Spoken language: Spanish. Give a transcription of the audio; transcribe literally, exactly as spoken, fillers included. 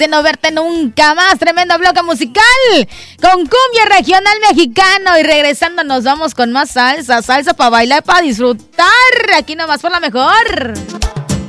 de no verte nunca más. Tremendo bloque musical con cumbia regional mexicano. Y regresando nos vamos con más salsa, salsa para bailar, para disfrutar. Aquí nomás por la mejor.